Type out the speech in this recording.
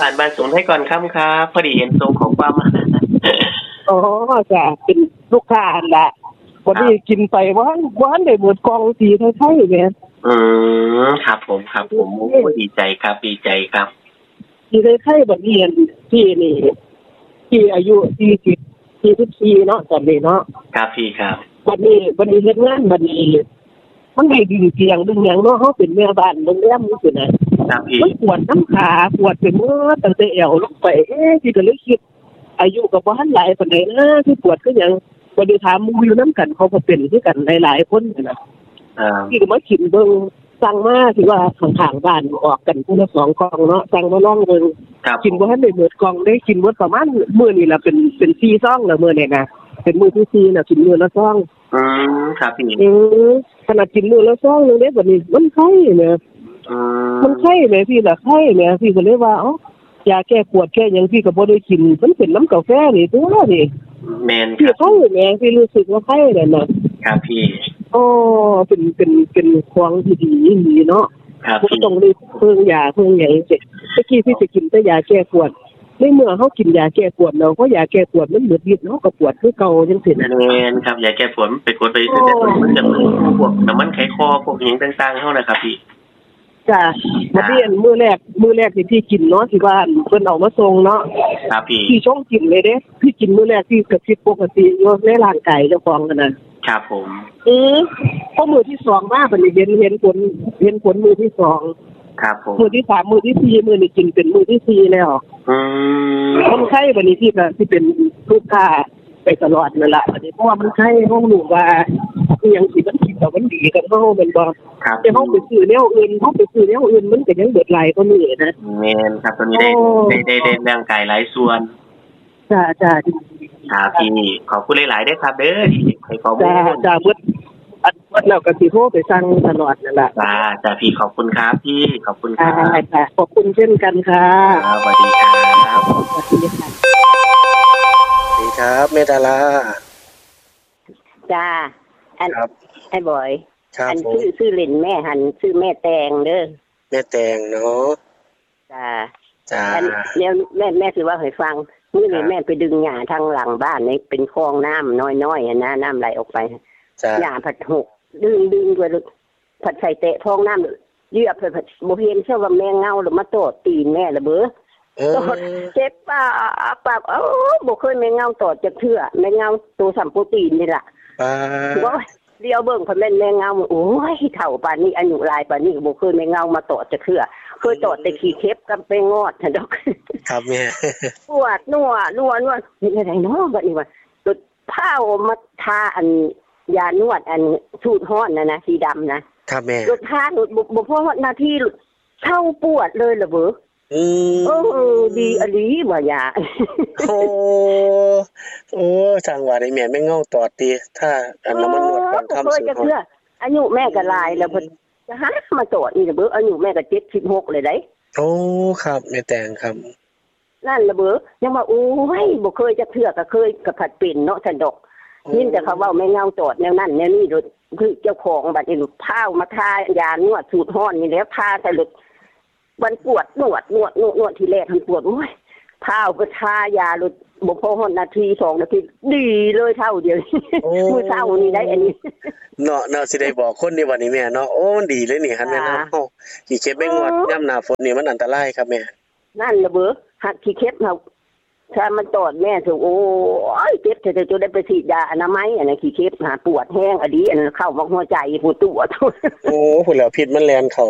ผ่านบ้านสงให้ก่อนค่ำครับพอดีเห็นทรงของความมาอ๋อจ้ะเป็นลูกค้าหั่นล่ะวันนี้กินไปว่าได้หมดกล่องสีไทยๆแหมอืครับผมโอ้ดีใจครับดีใจครับสีไทยๆบัดนี้พี่นี่ที่อายุ44เนาะตอนนี้เนาะครับพี่ครับวันนี้เฮ็ดงานบัดนี้มันได้ดึงเตียงดึงหยังเนาะเฮาเป็นแม่บ้านโรงแรมนี่สินะครับพี่มันปวดน้ำขาปวดไปหมดตั้งแต่เอวลงไปพี่ก็เลยคิดอายุก็บ่ทันหลายปานใดนะที่ปวดคือหยังบ่ได้ถามหมู่อยู่นํกันเขาก็เป็นคือกันหลายๆคนนั่นน่ะพี่ก็มาคิดเบิ่งสั่งมาที่ว่าข้างๆบ้านออกกันคนละ2กล่องเนาะสั่งมาลองเบิ่งกินบ่ทันได้หมดกล่องได้กินหมดประมาณมื้อนี้ล่ะเป็น4ซองแล้วมื้อนี้นะเป็นมื้อที่4น่ะกินมื้อละซองครับพี่ขนาดกินมื้อละซองนึงเด้บัดนี้มันไข้เนี่ยมันไข้แหมพี่ล่ะไข้แหมพี่ก็เลยว่าเอ้ายาแก้ปวดแก้หยังพี่ก็บ่ได้กินมันเป็นน้ำกาแฟนี่ตัวนี่แม่นคพี่รับไข้แหมพี่รู้สึกว่าไข้นั่นน่ะครับพี่อ๋อเป็นของที่ดีเนาะครับบ่ต้องได้เพิ่งยาเพิ่งหยังสิตะกี้พี่จะกินแต่ยาแก้ปวดในเมื่อเฮากินยาแก้ปวดแล้วเพราะยาแก้ปวดมันหมดฤทธิ์เนาะก็ปวดคือเก่าจังซี่น่ะแม่นครับยาแก้ปวดมันไปกดไปเสร็จแล้วมันจะพวกน้ำมันไขคอพวกหยังต่างๆเฮานะครับพี่จ้ะบัดนี้มื้อแรกที่พี่กินเนาะที่บ้านเพิ่นเอามาส่งเนาะครับพี่ชงกินเลยเด้พี่กินมื้อแรกพี่ก็ผิดปกติอยู่ในร่างกายเจ้าของนั่นน่ะครับผมพอมื้อที่2มาบัดนี้เห็นผลมื้อที่2 ครับผมมื้อที่3มื้อที่4มื้อนี้กินเป็นมื้อที่4แล้วคนไข้บัดนี้พี่ก็สิเป็นลูกค้าไปตลอดนั่นล่ะบัดนี้เพราะว่ามันไข้เฮารู้ว่าอีหยังสิมันกินแล้วมันดีกับเฮาแม่นบ่แต่เฮาไปซื้อแนวอื่นมันก็ยังเบิดหลายกว่านี้นะแม่นครับตอนนี้ได้ร่างกายหลายส่วนจ้ะครับพี่ขอบคุณหลายๆด้วยครับเด้อให้ข้อมูลจ้ะเบิดแล้วก็สิโทรไปสั่งตลอดนั่นล่ะจ้ะพี่ขอบคุณครับพี่ขอบคุณครับค่ะขอบคุณเช่นกันค่ะสวัสดีครับสวัสดีค่ะสวัสดีครับแม่ดาราจ้าครับไอ้บอยอันชื่อเล่นแม่หันชื่อแม่แตงเด้อแม่แตงเนาะจ้าแล้วแม่สิว่าให้ฟังมื้อนี้แม่ไปดึงหญ้าทางหลังบ้านนี่เป็นคลองน้ำน้อยๆนะน้ำไหลออกไปหญ้าผัดหกดึงด้วยผัดใส่เตะท้องน้ำเหยียบไปผัดบ่เห็นเชื่อว่าแม่เงาหรือมาโตดตีนแม่ละเบ้อตอดเจ็บปากบ่เคยแม่เงาตอดจักเทื่อแม่เงาตัวสัมโปรตีนนี่ล่ะเดี๋ยวเบิ่งเพิ่นแม่เงาโอ้ยเฒ่าปานนี้อายุหลายปานนี้บ่เคยแม่เงามาตอดจักเทื่อเคยตอดแต่ขี้เข็บกับไปงอดหั่นดอกครับแม่ปวดนัวนี่อะไรเนาะบัดนี้ว่าตุดเผามาทาอันยานวดอันสูตรฮ้อนนะสีดำนะครับแม่ตุดทาบ่พอนาทีเท่าปวดเลยล่ะเบ้อดีอลีบ่ยาโอ้จังว่าได้แม่ไม่เงาตอดติถ้าอันน้ำมันนวดก่อนค่ำสุดเนาะอายุแม่ก็หลายแล้วเพิ่นจะหามาตอดนี่ล่ะเบ้ออายุแม่ก็76เลยได้โอ้ครับแม่แตงครับนั่นล่ะเบ้อยังว่าโอ้ยบ่เคยจะเทื่อก็เคยก็ผัดเป็นเนาะซั่นดอกยินแต่เขาเว้าแม่เงาตอดแนวนั้นแนวนี้คือเจ้าของบัดนี้พามาทายานวดสูตรฮ้อนนี่แล้วพาใส่ลึกมันปวดนวดทีแรกมันปวดโอ้ยพาก็ทายาลุบ่พอฮอดนาที2นาทีดีเลยเท่าเดียวมื้อเช้านี้ได้อันนี้เนาะสิได้บอกคนนี่ว่านี่แม่เนาะโอ้มันดีเลยนี่คั่นแม่เนาะขี้เข็บไม่งอดยามหน้าฝนนี่มันอันตรายครับแม่นั่นล่ะเบ้อหักขี้เข็บเฮาถ้ามันตอดแม่ถึงโอ้ยเจ็บจะได้ไปฉีดยาอนามัยอันนั้นขี้เข็บหาปวดแห้งอดีอันนั้นเข้ามาหัวใจปวดตัวโอ้พุ่นแล้วพิษมันแล่นเข้า